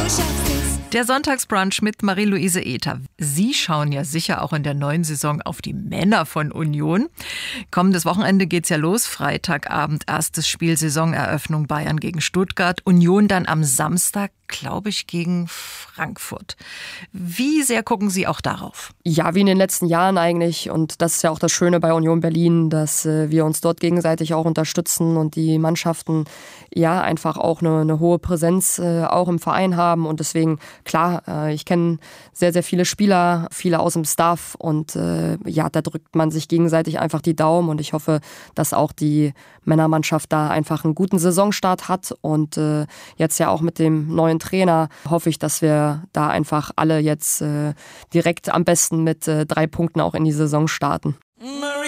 Der Sonntagsbrunch mit Marie-Louise Ether. Sie schauen ja sicher auch in der neuen Saison auf die Männer von Union. Kommendes Wochenende geht's ja los. Freitagabend, erstes Spiel, Saisoneröffnung Bayern gegen Stuttgart. Union dann am Samstag, glaube ich, gegen Frankfurt. Wie sehr gucken Sie auch darauf? Ja, wie in den letzten Jahren eigentlich. Und das ist ja auch das Schöne bei Union Berlin, dass wir uns dort gegenseitig auch unterstützen und die Mannschaften ja einfach auch eine hohe Präsenz auch im Verein haben. Und deswegen, klar, ich kenne sehr, sehr viele Spieler, viele aus dem Staff. Und ja, da drückt man sich gegenseitig einfach die Daumen. Und ich hoffe, dass auch die Männermannschaft da einfach einen guten Saisonstart hat. Und jetzt ja auch mit dem neuen Trainer hoffe ich, dass wir da einfach alle jetzt direkt am besten mit 3 Punkten auch in die Saison starten.